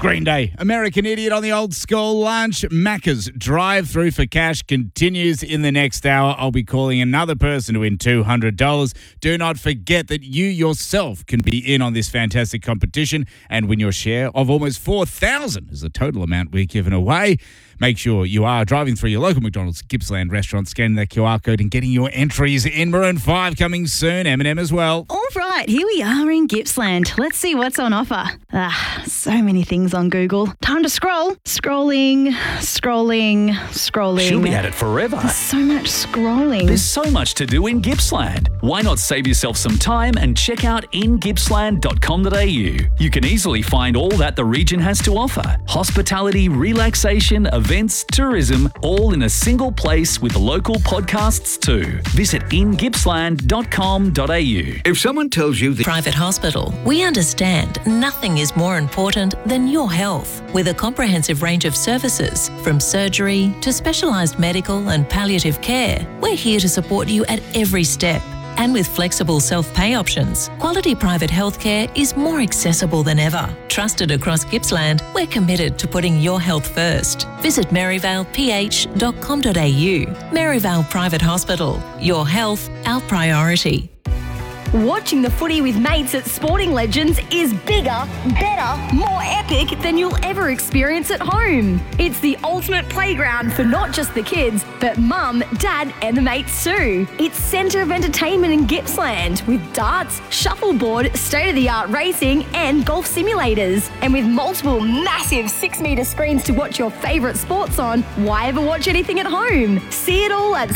Green Day, American Idiot on the Old School Lunch. Macca's drive-through for cash continues in the next hour. I'll be calling another person to win $200. Do not forget that you yourself can be in on this fantastic competition and win your share of almost $4,000 is the total amount we're giving away. Make sure you are driving through your local McDonald's Gippsland restaurant, scanning that QR code and getting your entries in. Maroon 5 coming soon, Eminem as well. All right, here we are in Gippsland. Let's see what's on offer. So many things on Google. Time to scroll. Scrolling. She'll be at it forever. There's so much scrolling. There's so much to do in Gippsland. Why not save yourself some time and check out ingippsland.com.au? You can easily find all that the region has to offer. Hospitality, relaxation, events, tourism, all in a single place with local podcasts too. Visit ingippsland.com.au. If someone tells you that Private hospital, we understand nothing is more important than your health. With a comprehensive range of services, from surgery to specialised medical and palliative care, we're here to support you at every step. And with flexible self-pay options, quality private healthcare is more accessible than ever. Trusted across Gippsland, we're committed to putting your health first. Visit maryvaleph.com.au. Maryvale Private Hospital. Your health, our priority. Watching the footy with mates at Sporting Legends is bigger, better, more epic than you'll ever experience at home. It's the ultimate playground for not just the kids, but mum, dad and the mates too. It's centre of entertainment in Gippsland with darts, shuffleboard, state-of-the-art racing and golf simulators. And with multiple massive 6-metre screens to watch your favourite sports on, why ever watch anything at home? See it all at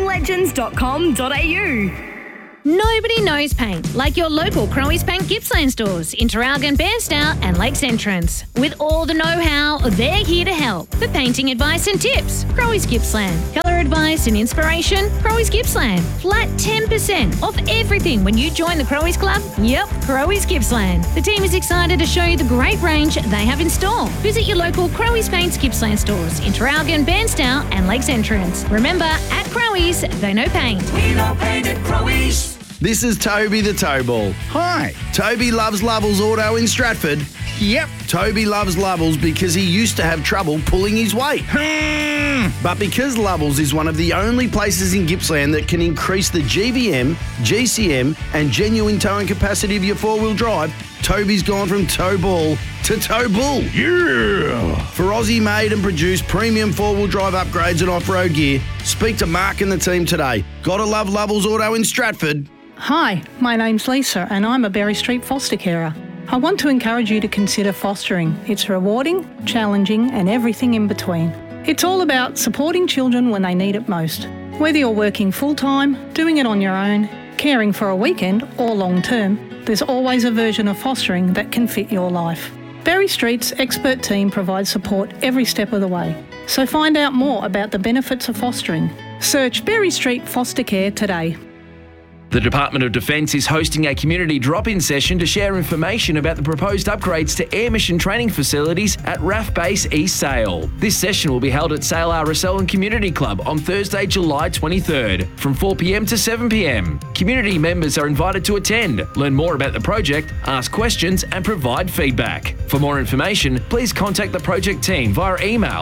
sportinglegends.com.au. Nobody knows paint like your local Crowe's Paint Gippsland stores in Traralgon, Bairstow and Lakes Entrance. With all the know-how, they're here to help. For painting advice and tips, Crowe's Gippsland. Colour advice and inspiration, Crowe's Gippsland. Flat 10% off everything when you join the Crowe's Club. Yep, Crowe's Gippsland. The team is excited to show you the great range they have in store. Visit your local Crowe's Paints Gippsland stores in Traralgon, Bairstow and Lakes Entrance. Remember, at Crowe's, they know paint. We know paint at Crowe's. This is Toby the Towball. Hi. Toby loves Lovell's Auto in Stratford. Yep. Toby loves Lovell's because he used to have trouble pulling his weight. But because Lovell's is one of the only places in Gippsland that can increase the GVM, GCM and genuine towing capacity of your four-wheel drive, Toby's gone from Towball to Towbull. Yeah. For Aussie-made and produced premium four-wheel drive upgrades and off-road gear, speak to Mark and the team today. Gotta love Lovell's Auto in Stratford. Hi, my name's Lisa and I'm a Berry Street foster carer. I want to encourage you to consider fostering. It's rewarding, challenging and everything in between. It's all about supporting children when they need it most. Whether you're working full-time, doing it on your own, caring for a weekend or long-term, there's always a version of fostering that can fit your life. Berry Street's expert team provides support every step of the way. So find out more about the benefits of fostering. Search Berry Street Foster Care today. The Department of Defence is hosting a community drop-in session to share information about the proposed upgrades to air mission training facilities at RAF Base East Sale. This session will be held at Sale RSL and Community Club on Thursday, July 23rd from 4pm to 7pm. Community members are invited to attend, learn more about the project, ask questions and provide feedback. For more information, please contact the project team via email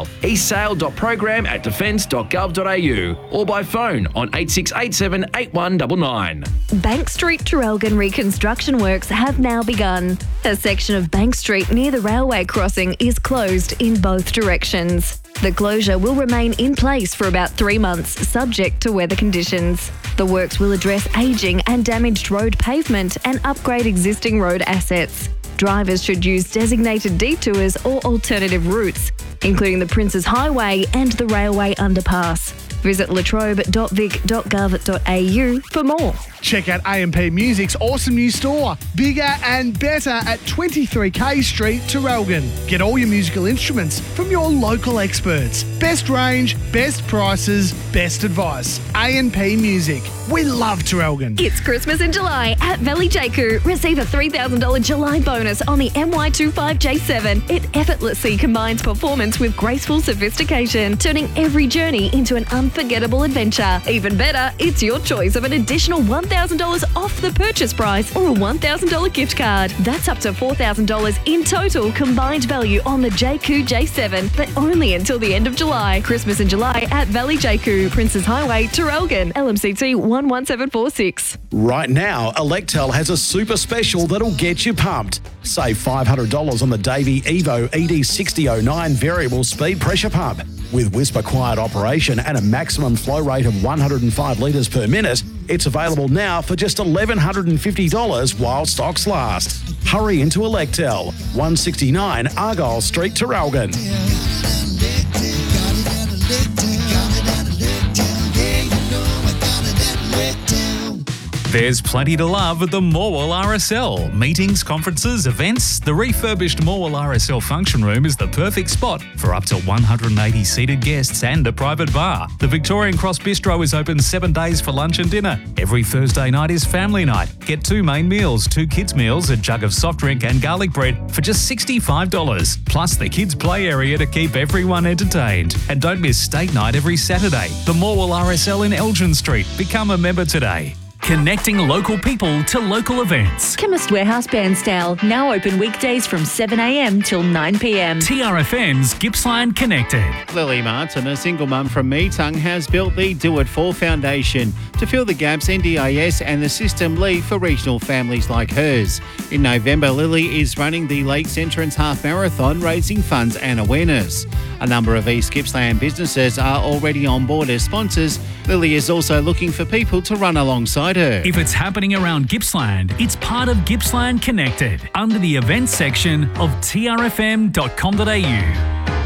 eastsale.program@defence.gov.au or by phone on 8687 8199. Bank Street Traralgon reconstruction works have now begun. A section of Bank Street near the railway crossing is closed in both directions. The closure will remain in place for about 3 months, subject to weather conditions. The works will address ageing and damaged road pavement and upgrade existing road assets. Drivers should use designated detours or alternative routes, including the Princes Highway and the railway underpass. Visit latrobe.vic.gov.au for more. Check out AMP Music's awesome new store, bigger and better at 23K Street, Traralgon. Get all your musical instruments from your local experts. Best range, best prices, best advice. AMP Music. We love Traralgon. It's Christmas in July at Valley Jaku. Receive a $3,000 July bonus on the MY25J7. It effortlessly combines performance with graceful sophistication, turning every journey into an unforgettable adventure. Even better, it's your choice of an additional $1,000 off the purchase price or a $1,000 gift card. That's up to $4,000 in total combined value on the Jaku J7, but only until the end of July. Christmas in July at Valley Jaku, Princes Highway, Traralgon, LMCT 11746. Right now, Electel has a super special that'll get you pumped. Save $500 on the Davey Evo ED6009 variable speed pressure pump. With whisper quiet operation and a maximum flow rate of 105 litres per minute, it's available now for just $1,150 while stocks last. Hurry into Electel, 169 Argyle Street, Traralgon. There's plenty to love at the Morwell RSL. Meetings, conferences, events. The refurbished Morwell RSL function room is the perfect spot for up to 180 seated guests and a private bar. The Victorian Cross Bistro is open 7 days for lunch and dinner. Every Thursday night is family night. Get 2 main meals, 2 kids meals, a jug of soft drink and garlic bread for just $65. Plus the kids play area to keep everyone entertained. And don't miss state night every Saturday. The Morwell RSL in Elgin Street. Become a member today. Connecting local people to local events. Chemist Warehouse Bairnsdale, now open weekdays from 7 a.m. till 9 p.m. TRFM's Gippsland Connected. Lily Martin, a single mum from Meetung, has built the Do It For Foundation to fill the gaps NDIS and the system leave for regional families like hers. In November, Lily is running the Lakes Entrance Half Marathon, raising funds and awareness. A number of East Gippsland businesses are already on board as sponsors. Lily is also looking for people to run alongside her. If it's happening around Gippsland, it's part of Gippsland Connected under the events section of trfm.com.au.